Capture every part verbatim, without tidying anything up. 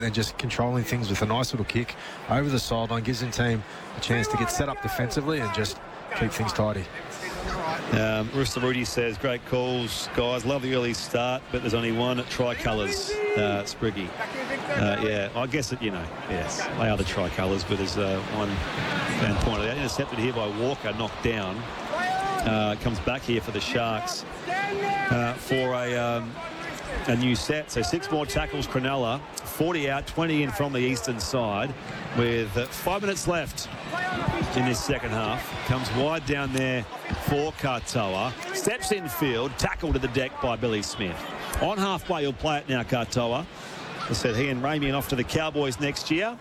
and just controlling things with a nice little kick over the sideline, gives the team a chance to get set up defensively and just keep things tidy. Um, Rooster Rudy says, great calls, guys. Love the early start, but there's only one tricolours, uh, Spriggy. Uh, yeah, I guess it, you know, yes, they are the tricolours, but as uh, one fan pointed out, intercepted here by Walker, knocked down. Uh, comes back here for the Sharks uh, for a, um, a new set. So six more tackles, Cronulla. forty out, twenty in from the eastern side with uh, five minutes left in this second half. Comes wide down there for Katoa. Steps in field, tackled to the deck by Billy Smith. On halfway, he'll play it now, Katoa. I said he and Ramian off to the Cowboys next year.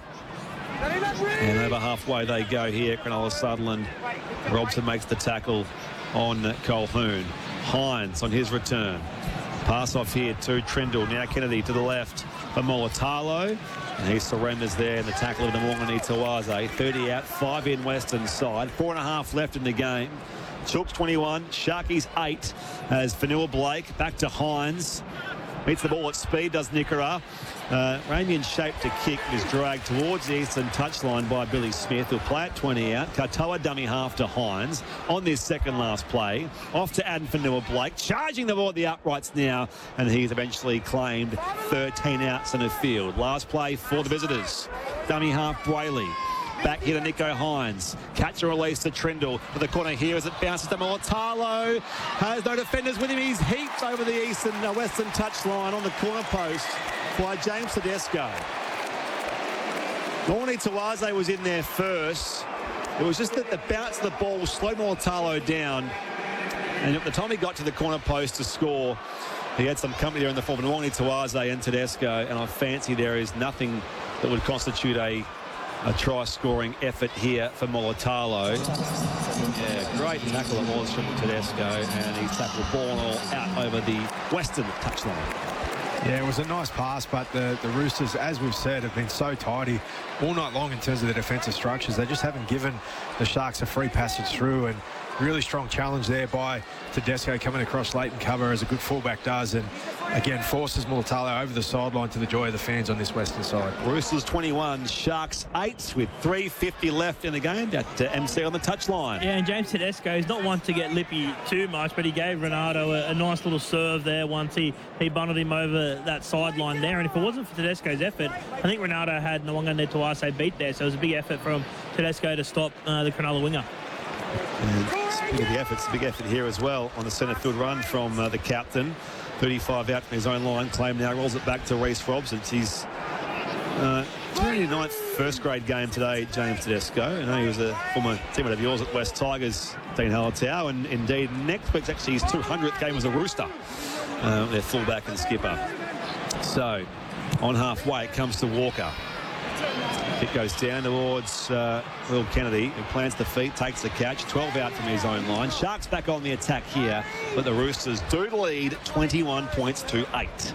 And over halfway they go here. Cronulla Sutherland. Robson makes the tackle on Colquhoun. Hines on his return. Pass off here to Trindle. Now Kennedy to the left for Mulatalo. And he surrenders there in the tackle of the Wangani Tawaze. thirty out, five in western side. Four and a half left in the game. Chooks twenty-one, Sharkies eight as Fanua Blake back to Hines. Meets the ball at speed, does Nickera. Uh, Ramian shaped to kick is dragged towards the eastern touchline by Billy Smith, who'll play at twenty out. Katoa dummy half to Hines on this second last play. Off to Adam Fanua Blake, charging the ball at the uprights now, and he's eventually claimed thirteen outs in the field. Last play for the visitors. Dummy half Brayley. Back here to Nico Hines. Catch and release to Trindle. For the corner here as it bounces to Mulatalo. Has no defenders with him. He's heaped over the eastern uh, western touchline on the corner post by James Tedesco. Wangani Tawaze was in there first. It was just that the bounce of the ball slowed Mulatalo down. And at the time he got to the corner post to score, he had some company there in the form of Wangani Tawaze and Tedesco. And I fancy there is nothing that would constitute a A try-scoring effort here for Mulatalo. Yeah, great tackle it was from Tedesco, and he's tackled ball and all out over the western touchline. Yeah, it was a nice pass, but the, the Roosters, as we've said, have been so tidy all night long in terms of their defensive structures. They just haven't given the Sharks a free passage through, and really strong challenge there by Tedesco coming across late in cover as a good fullback does, and again forces Mulatalo over the sideline to the joy of the fans on this western side. Roosters twenty-one, Sharks eight with three fifty left in the game. That uh, M C on the touchline. Yeah, and James Tedesco is not one to get lippy too much, but he gave Renato a, a nice little serve there once he, he bundled him over that sideline there. And if it wasn't for Tedesco's effort, I think Renato had Wangani Tawaze beat there. So it was a big effort from Tedesco to stop uh, the Cronulla winger. And speaking of the efforts, a big effort here as well on the centre field run from uh, the captain. thirty-five out from his own line. Claim now rolls it back to Reece Robson. He's uh, twenty-ninth first grade game today, James Tedesco. I know he was a former teammate of yours at West Tigers, Dean Halatau, and indeed next week's actually his two hundredth game as a Rooster, uh, their fullback and skipper. So on halfway it comes to Walker. It goes down towards uh, Will Kennedy, who plants the feet, takes the catch. twelve out from his own line. Sharks back on the attack here, but the Roosters do lead twenty-one points to eight.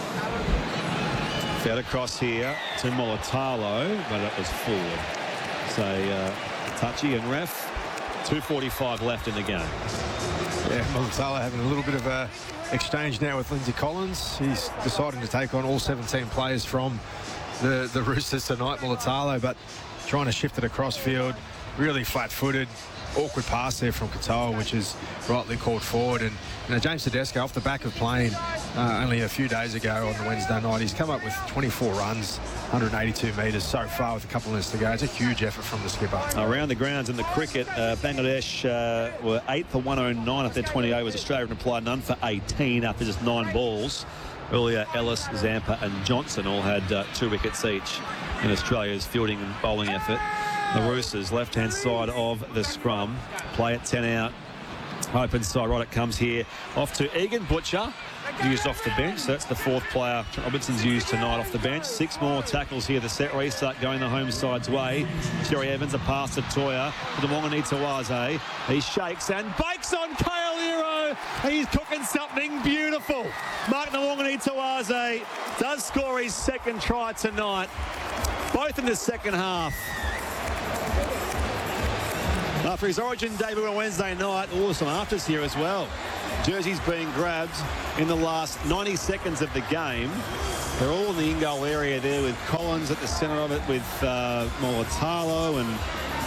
Fed across here to Mulatalo, but it was forward. So uh, touchy and ref. two forty-five left in the game. Yeah, Mulatalo having a little bit of a exchange now with Lindsay Collins. He's deciding to take on all seventeen players from the, the Roosters tonight, Mulatalo, but trying to shift it across field, really flat-footed, awkward pass there from Katoa, which is rightly called forward. And you know, James Tedesco, off the back of playing uh, only a few days ago on the Wednesday night, he's come up with twenty-four runs, one hundred eighty-two metres so far with a couple of minutes to go. It's a huge effort from the skipper. Around the grounds in the cricket, uh, Bangladesh uh, were eight for one oh nine off their twenty overs. Australia replied none for eighteen after just nine balls. Earlier, Ellis, Zampa and Johnson all had uh, two wickets each in Australia's fielding and bowling effort. The Roosters, left-hand side of the scrum, play at ten out. Open side, right it comes here. Off to Egan Butcher, used off the bench. So that's the fourth player Robinson's used tonight off the bench. Six more tackles here. The set restart going the home side's way. Sherry Evans, a pass to Toya. To the Wangani Tawaze. He shakes and bakes on Kale Hero. He's cooking something beautiful. Mark Wangani Tawaze does score his second try tonight. Both in the second half. After his origin debut on Wednesday night, also some afters here as well. jerseys being grabbed in the last ninety seconds of the game. They're all in the in-goal area there with Collins at the centre of it with uh, Mulitalo and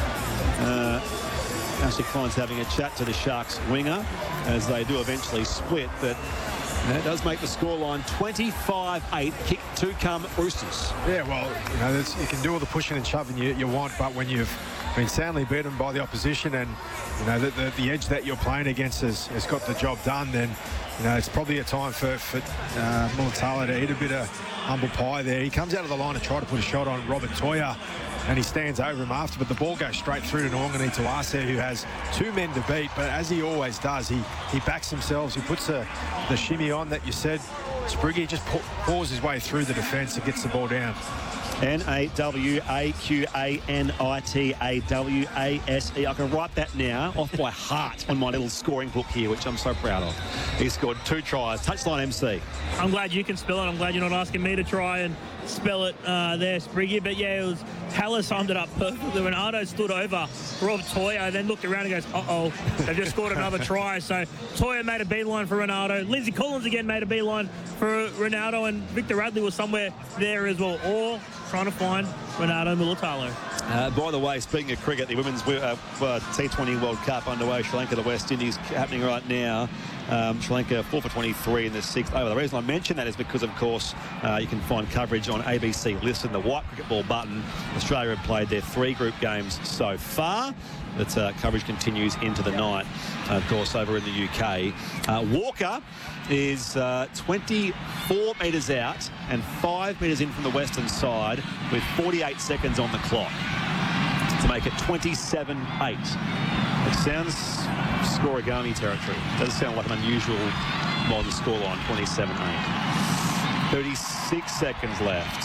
uh, Ashley Collins having a chat to the Sharks winger as they do eventually split. But that does make the scoreline twenty-five eight. Kick to come Roosters. Yeah, well, you know, there's, you can do all the pushing and shoving you, you want, but when you've been soundly beaten by the opposition and, you know, the, the, the edge that you're playing against has, has got the job done, then, you know, it's probably a time for, for uh, Mulitalo to eat a bit of humble pie there. He comes out of the line and try to put a shot on Robert Toya, and he stands over him after, but the ball goes straight through to Nwangani Tuase, who has two men to beat, but as he always does, he, he backs himself, he puts a, the shimmy on that you said. Spriggy just paws his way through the defence and gets the ball down. N A W A Q A N I T A W A S E. I can write that now off by heart on my little scoring book here, which I'm so proud of. He scored two tries. Touchline M C. I'm glad you can spell it. I'm glad you're not asking me to try and spell it uh, there, Spriggy. But yeah, it was Haller summed it up perfectly. Ronaldo stood over Rob Toya, then looked around and goes, uh-oh, they've just scored another try. So Toya made a beeline for Ronaldo. Lindsay Collins again made a beeline for Ronaldo, and Victor Radley was somewhere there as well, all trying to find Ronaldo Mulitalo. Uh, by the way, speaking of cricket, the Women's uh, uh, T twenty World Cup underway. Sri Lanka, the West Indies happening right now. Um, Sri Lanka four for twenty-three in the sixth over. The reason I mention that is because, of course, uh, you can find coverage on A B C Listen, the white cricket ball button. Australia have played their three group games so far. But uh, coverage continues into the night, uh, of course, over in the U K. Uh, Walker is uh, twenty-four metres out and five metres in from the western side with forty-eight seconds on the clock to make it twenty-seven eight. It sounds scoregami territory. It does sound like an unusual modern scoreline, twenty-seven eight. thirty-six seconds left.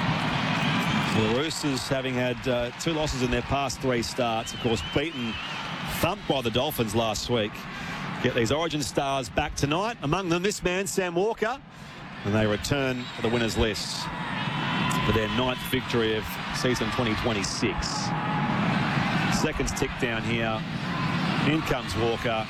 The Roosters, having had uh, two losses in their past three starts, of course, beaten, thumped by the Dolphins last week, get these Origin stars back tonight. Among them, this man, Sam Walker, and they return to the winners list for their ninth victory of season twenty twenty-six. Seconds tick down here. In comes Walker.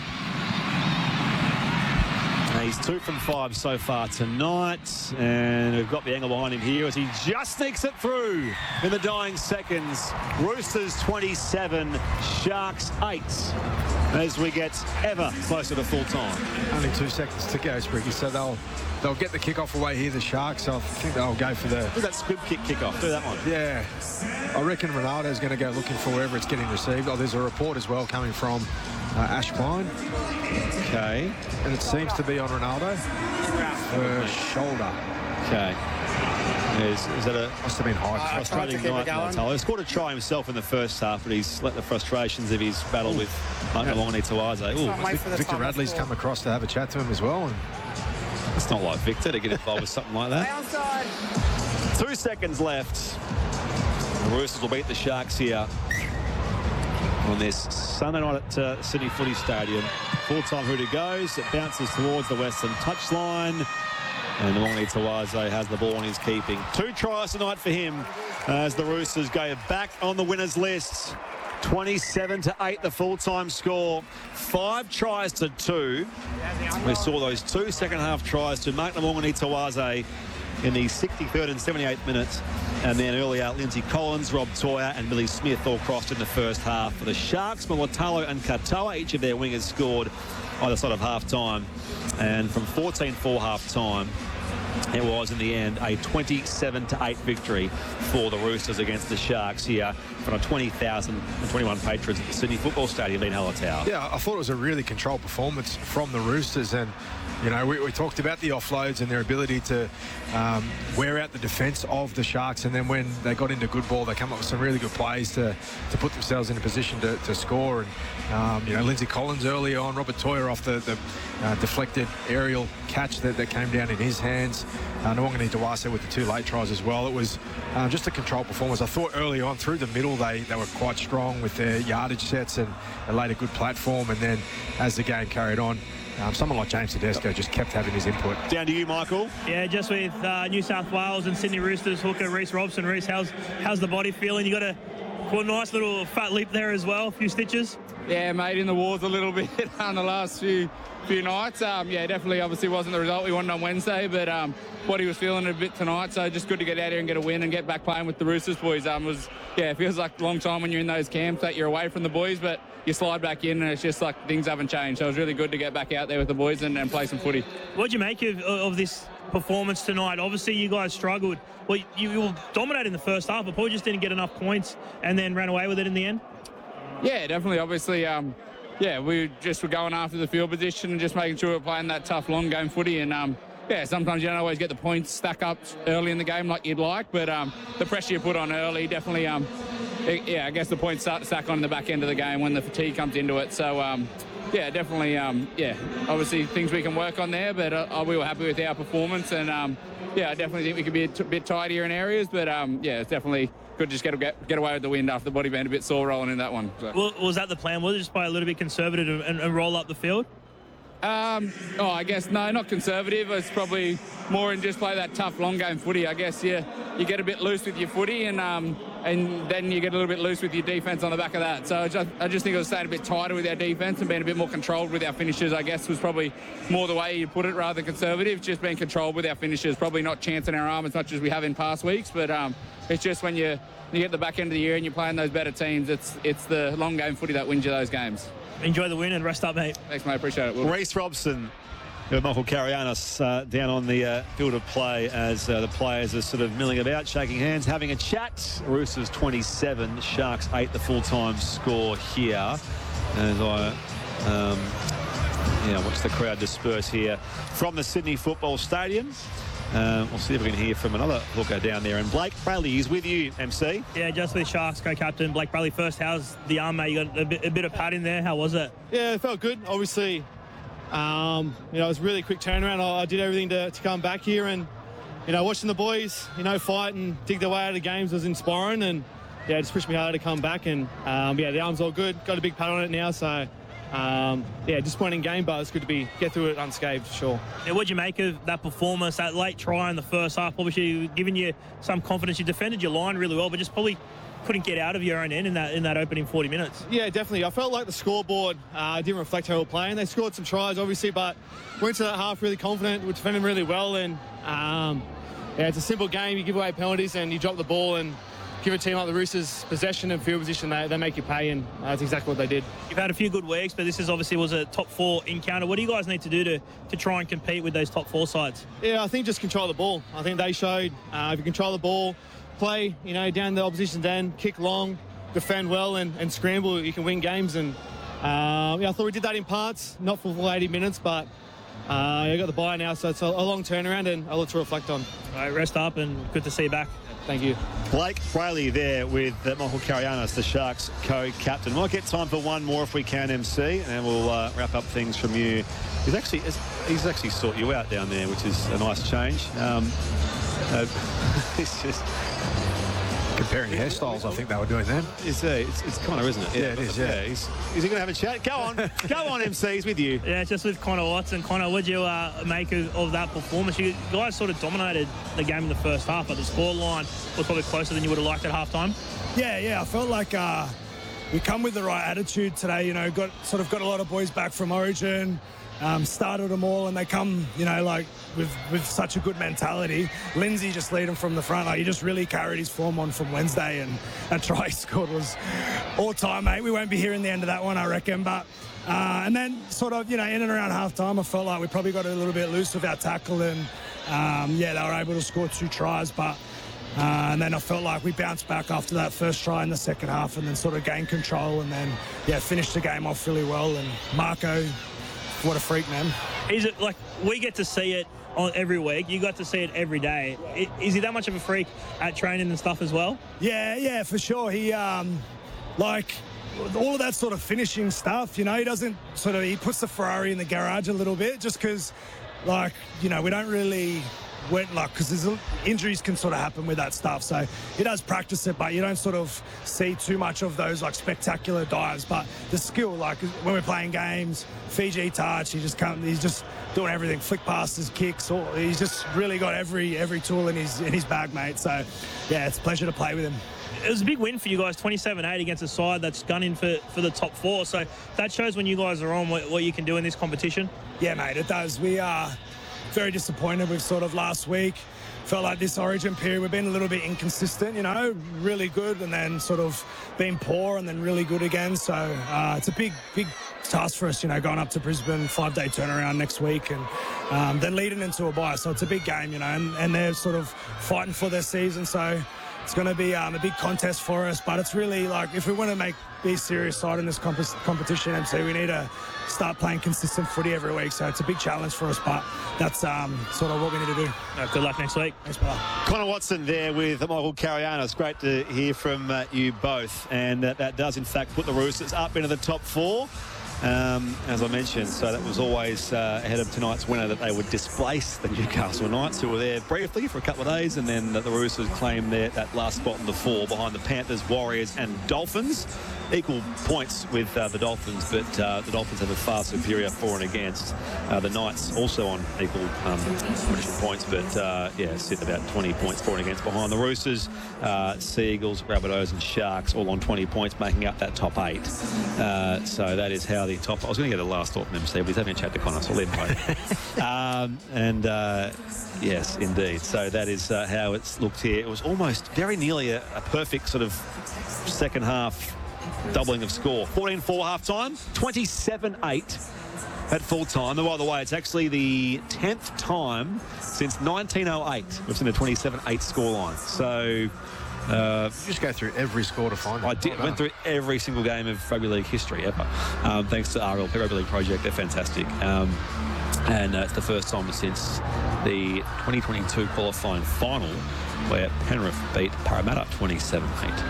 He's two from five so far tonight, and we've got the angle behind him here as he just sneaks it through in the dying seconds. Roosters twenty-seven, Sharks eight, as we get ever closer to full time. Only two seconds to go, Spriggy, so they'll they'll get the kickoff away here, the Sharks. I think they'll go for the... Do that squib kick kickoff. Do that one. Yeah. I reckon Ronaldo's going to go looking for wherever it's getting received. Oh, there's a report as well coming from uh, Ash Klein. Okay. And it seems to be on Ronaldo for shoulder. Okay. Is, is that a... Must have been high. Frustrating night, Mulitalo. He scored a try himself in the first half, but he's let the frustrations of his battle Ooh. with Mike Nwangani Tuase. Victor Radley's come across to have a chat to him as well. And it's not like Victor to get involved with something like that. Two seconds left. The Roosters will beat the Sharks here on this Sunday night at uh, Sydney Footy Stadium. Full-time Huda goes. It bounces towards the western touchline. And Nwangani Tuase has the ball in his keeping. Two tries tonight for him as the Roosters go back on the winners list. twenty-seven to eight, the full-time score. Five tries to two. We saw those two second-half tries to Mark Nwangani Tuase in the sixty-third and seventy-eighth minutes. And then earlier, Lindsay Collins, Rob Toya and Billy Smith all crossed in the first half. For the Sharks, Mulitalo and Katoa, each of their wingers scored either side of half-time. And from fourteen four half-time, it was, in the end, a twenty-seven to eight victory for the Roosters against the Sharks here in front of twenty thousand twenty-one patrons at the Sydney Football Stadium in Hallertau. Yeah, I thought it was a really controlled performance from the Roosters, and you know, we, we talked about the offloads and their ability to um, wear out the defence of the Sharks, and then when they got into good ball, they come up with some really good plays to, to put themselves in a position to, to score. And um, you know, Lindsay Collins early on, Robert Toya off the, the uh, deflected aerial catch that, that came down in his hands. Uh, Nwangani Tuase with the two late tries as well. It was uh, just a controlled performance. I thought early on through the middle they, they were quite strong with their yardage sets and they laid a good platform, and then as the game carried on, Um, someone like James Tedesco just kept having his input. Down to you, Michael. Yeah, just with uh, New South Wales and Sydney Roosters hooker Reece Robson. Reece, how's how's the body feeling? You got a Well, nice little fat lip there as well, a few stitches. Yeah, mate, in the wars a little bit on the last few few nights. Um, yeah, definitely, obviously wasn't the result we wanted on Wednesday, but um, what he was feeling a bit tonight, so just good to get out here and get a win and get back playing with the Roosters boys. Um, was yeah, it feels like a long time when you're in those camps that you're away from the boys, but you slide back in and it's just like things haven't changed. So it was really good to get back out there with the boys and, and play some footy. What do you make of, of this performance tonight? Obviously, you guys struggled. Well, you, you were dominating the first half, but probably just didn't get enough points and then ran away with it in the end. Yeah, definitely. Obviously, um, yeah, we just were going after the field position and just making sure we're playing that tough, long game footy. And um, yeah, sometimes you don't always get the points stack up early in the game like you'd like, but um, the pressure you put on early definitely, um, it, yeah, I guess the points start to stack on in the back end of the game when the fatigue comes into it. So, um, yeah, definitely, um, yeah, obviously things we can work on there, but uh, we were happy with our performance. And um, yeah, I definitely think we could be a t- bit tidier in areas, but um, yeah, it's definitely good to just get, get get away with the wind after the body being a bit sore rolling in that one. So. Well, was that the plan? Was it just play a little bit conservative and, and roll up the field? Um, oh, I guess, no, not conservative. It's probably more in just play that tough, long game footy. I guess, yeah, you get a bit loose with your footy and um, and then you get a little bit loose with your defence on the back of that. So I just, I just think it was staying a bit tighter with our defence and being a bit more controlled with our finishes, I guess, was probably more the way you put it rather than conservative. Just being controlled with our finishes, probably not chancing our arm as much as we have in past weeks. But um, it's just when you, you get the back end of the year and you're playing those better teams, it's, it's the long game footy that wins you those games. Enjoy the win and rest up, mate. Thanks, mate. Appreciate it. Will. Reece Robson with Michael Carianis uh, down on the uh, field of play as uh, the players are sort of milling about, shaking hands, having a chat. Roosters twenty-seven, Sharks eight, the full-time score here. As I um, yeah, watch the crowd disperse here from the Sydney Football Stadium. Uh, we'll see if we can hear from another hooker down there. And Blake Brayley is with you, M C. Yeah, just with Sharks co-captain Blake Brayley. First, how's the arm, mate? You got a bit, a bit of pad in there. How was it? Yeah, it felt good. Obviously, um, you know, it was a really quick turnaround. I, I did everything to, to come back here, and you know, watching the boys, you know, fight and dig their way out of the games was inspiring. And yeah, it just pushed me harder to come back. And um, yeah, the arm's all good. Got a big pad on it now, so. Um, yeah, disappointing game, but it's good to be get through it unscathed, for sure. Yeah, what'd you make of that performance, that late try in the first half? Obviously, giving you some confidence. You defended your line really well, but just probably couldn't get out of your own end in that in that opening forty minutes. Yeah, definitely. I felt like the scoreboard uh, didn't reflect how we were playing. They scored some tries, obviously, but went to that half really confident. We're defending really well, and um, yeah, it's a simple game. You give away penalties and you drop the ball and give a team like the Roosters possession and field position, they, they make you pay, and uh, that's exactly what they did. You've had a few good weeks, but this is obviously was a top four encounter. What do you guys need to do to, to try and compete with those top four sides? Yeah, I think just control the ball. I think they showed uh, if you control the ball, play, you know, down the opposition's end, kick long, defend well, and, and scramble, you can win games. And uh, yeah, I thought we did that in parts, not for full eighty minutes, but uh, I got the bye now, so it's a, a long turnaround and a lot to reflect on. All right, rest up and good to see you back. Thank you. Blake Brayley there with uh, Michael Carianis, the Sharks co-captain. We'll get time for one more if we can, M C, and we'll uh, wrap up things from you. He's actually he's actually sought you out down there, which is a nice change. Um, uh, it's just comparing hairstyles, I think they were doing then. It's, uh, it's, it's Connor, isn't it? Yeah, it is, yeah. He's, is he going to have a chat? Go on. Go on, M C. He's with you. Yeah, just with Connor Watson. Connor, what did you uh, make of, of that performance? You guys sort of dominated the game in the first half, but the scoreline was probably closer than you would have liked at halftime. Yeah, yeah. I felt like uh, we come with the right attitude today. You know, got sort of got a lot of boys back from Origin, um, started them all, and they come, you know, like with with such a good mentality. Lindsay just lead them from the front. Like, he just really carried his form on from Wednesday, and that try he scored was all time, mate. We won't be hearing the end of that one, I reckon. But uh, and then sort of, you know, in and around half time, I felt like we probably got a little bit loose with our tackle, and um, yeah, they were able to score two tries, but. Uh, and then I felt like we bounced back after that first try in the second half, and then sort of gained control, and then yeah, finished the game off really well. And Marco, what a freak, man. Is it like we get to see it on every week? You got to see it every day. Is he that much of a freak at training and stuff as well? Yeah, yeah, for sure. He um, like all of that sort of finishing stuff. You know, he doesn't sort of he puts the Ferrari in the garage a little bit, just because, like, you know, we don't really when, like, because injuries can sort of happen with that stuff. So he does practice it, but you don't sort of see too much of those like spectacular dives. But the skill, like when we're playing games, Fiji touch, he just can't. He's just doing everything, flick passes, kicks. All, he's just really got every every tool in his in his bag, mate. So yeah, it's a pleasure to play with him. It was a big win for you guys, twenty-seven eight against a side that's gunning for, for the top four. So that shows when you guys are on what, what you can do in this competition. Yeah, mate, it does. We are very disappointed with sort of last week. Felt like this Origin period, we've been a little bit inconsistent, you know, really good and then sort of been poor and then really good again. So uh, it's a big, big task for us, you know, going up to Brisbane, five-day turnaround next week and um, then leading into a bye. So it's a big game, you know, and, and they're sort of fighting for their season. So it's going to be um, a big contest for us, but it's really like if we want to make be a serious side in this comp- competition, M C, we need to start playing consistent footy every week. So it's a big challenge for us, but that's um, sort of what we need to do. Uh, good luck next week. Thanks, brother. Connor Watson there with Michael Carianos. Great to hear from uh, you both, and uh, that does in fact put the Roosters up into the top four. Um, as I mentioned, so that was always uh, ahead of tonight's winner that they would displace the Newcastle Knights, who were there briefly for a couple of days, and then the Roosters claimed their, that last spot in the four behind the Panthers, Warriors and Dolphins. Equal points with uh, the Dolphins, but uh, the Dolphins have a far superior for and against. Uh, the Knights also on equal um, points, but uh, yeah, sit about twenty points for and against behind the Roosters. Uh, Seagulls, Rabbitohs and Sharks all on twenty points, making up that top eight. Uh, so that is how the top... I was going to get a last thought from him, Steve, but he's having a chat to Connor, so I'll let him go. um, and uh, yes, indeed. So that is uh, how it's looked here. It was almost very nearly a, a perfect sort of second half doubling of score. fourteen four half time, twenty-seven eight at full time. And by the way, it's actually the tenth time since nineteen oh eight we've seen a twenty-seven eight scoreline. So uh, Just go through every score to find it. I did. Went through every single game of rugby league history ever. Um, thanks to R L P Rugby League Project. They're fantastic. Um, and uh, it's the first time since the twenty twenty-two qualifying final where Penrith beat Parramatta twenty-seven eight.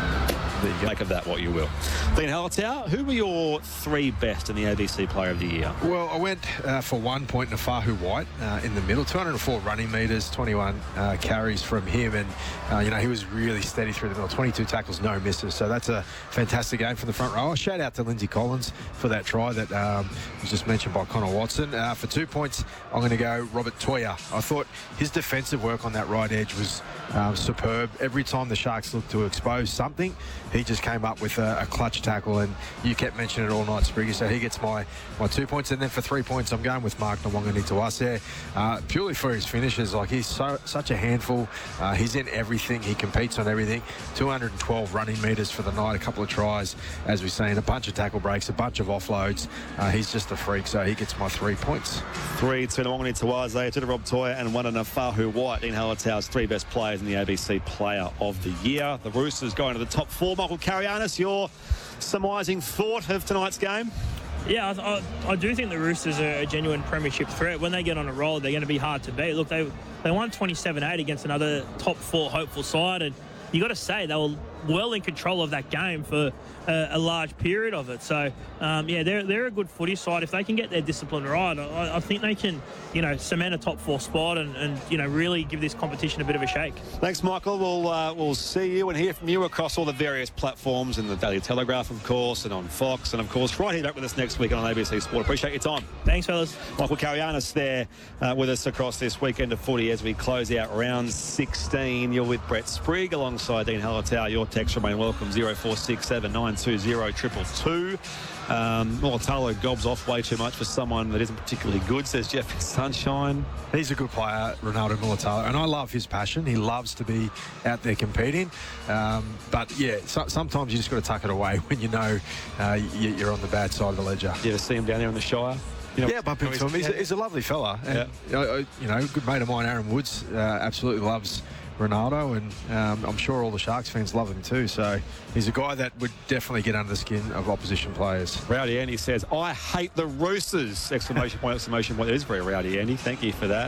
Make of that what you will. Dean Hallertau, who were your three best in the A B C Player of the Year? Well, I went uh, for one point Nafahu White uh, in the middle, two hundred four running metres, twenty-one uh, carries from him, and uh, you know he was really steady through the middle, twenty-two tackles, no misses. So that's a fantastic game from the front row. Shout out to Lindsay Collins for that try that um, was just mentioned by Connor Watson. Uh, for two points, I'm going to go Robert Toya. I thought his defensive work on that right edge was um, superb. Every time the Sharks looked to expose something, he just came up with a, a clutch tackle, and you kept mentioning it all night, Spriggy, so he gets my, my two points. And then for three points, I'm going with Mark Nawaqanitawase, uh, purely for his finishes. Like, he's so such a handful. Uh, he's in everything. He competes on everything. two hundred twelve running metres for the night, a couple of tries, as we've seen, a bunch of tackle breaks, a bunch of offloads. Uh, he's just a freak, so he gets my three points. Three to Nawaqanitawase, two to Rob Toya, and one to Nafahu White. Dean Hallertau's three best players in the A B C Player of the Year. The Roosters going to the top four. Michael Carianos, your surmising thought of tonight's game? Yeah, I, I, I do think the Roosters are a genuine premiership threat. When they get on a roll, they're going to be hard to beat. Look, they they won twenty-seven eight against another top four hopeful side, and you got to say they were well in control of that game for a, a large period of it. So, um, yeah, they're they're a good footy side. If they can get their discipline right, I, I think they can, you know, cement a top four spot and, and, you know, really give this competition a bit of a shake. Thanks, Michael. We'll, uh, we'll see you and hear from you across all the various platforms in the Daily Telegraph, of course, and on Fox, and, of course, right here back with us next week on A B C Sport. Appreciate your time. Thanks, fellas. Michael Carianos there uh, with us across this weekend of footy as we close out round sixteen. You're with Brett Sprigg alongside Dean Hallertau. Your text remain welcome, zero four six seven nine two zero two two two. Um, Mulatalo gobs off way too much for someone that isn't particularly good, says Jeffrey Sunshine. He's a good player, Ronaldo Mulatalo, and I love his passion. He loves to be out there competing. Um, but, yeah, so, sometimes you just got to tuck it away when you know uh, you, you're on the bad side of the ledger. You ever see him down there in the Shire? You know, yeah, bump into him. He's, a, he's a lovely fella. And, yeah. you know, a good mate of mine, Aaron Woods, uh, absolutely loves Ronaldo, and um, I'm sure all the Sharks fans love him too. So he's a guy that would definitely get under the skin of opposition players. Rowdy Andy says, I hate the Roosters! Exclamation point, exclamation point. It is very rowdy, Andy. Thank you for that.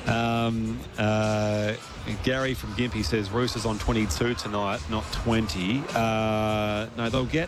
Um, uh, Gary from Gympie says, Roosters on twenty-two tonight, not twenty. Uh, no, they'll get...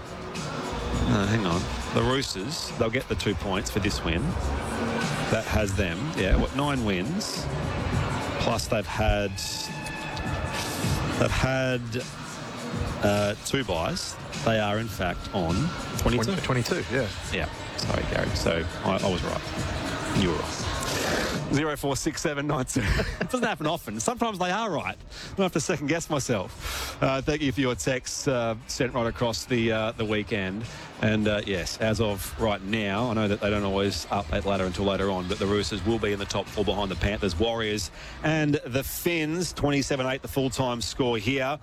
No, hang on. The Roosters, they'll get the two points for this win. That has them, yeah, what, nine wins. Plus, they've had they've had uh, two buys. They are, in fact, on twenty-two. twenty-two, yeah. Yeah. Sorry, Gary. So I, I was right. You were right. zero four six seven nine two. It doesn't happen often. Sometimes they are right. I have to second guess myself. Uh, thank you for your texts uh, sent right across the uh, the weekend. And uh, yes, as of right now, I know that they don't always update later until later on, but the Roosters will be in the top four behind the Panthers, Warriors, and the Finns. twenty-seven eight, the full-time score here.